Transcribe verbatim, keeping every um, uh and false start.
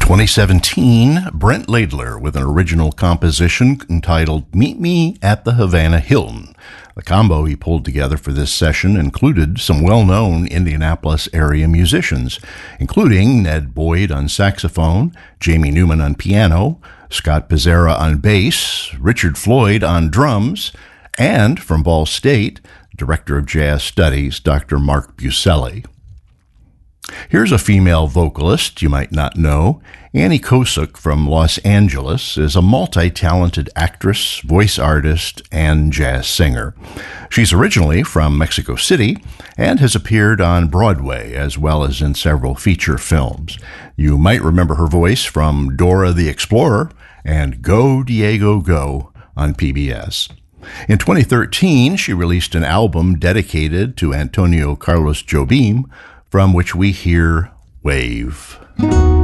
twenty seventeen, Brent Laidler with an original composition entitled Meet Me at the Havana Hilton. The combo he pulled together for this session included some well-known Indianapolis area musicians, including Ned Boyd on saxophone, Jamie Newman on piano, Scott Pizzera on bass, Richard Floyd on drums, and from Ball State, Director of Jazz Studies, Doctor Mark Buselli. Here's a female vocalist you might not know. Annie Kosuk from Los Angeles is a multi-talented actress, voice artist, and jazz singer. She's originally from Mexico City and has appeared on Broadway as well as in several feature films. You might remember her voice from Dora the Explorer and Go Diego Go on P B S. In twenty thirteen, she released an album dedicated to Antonio Carlos Jobim, from which we hear Wave.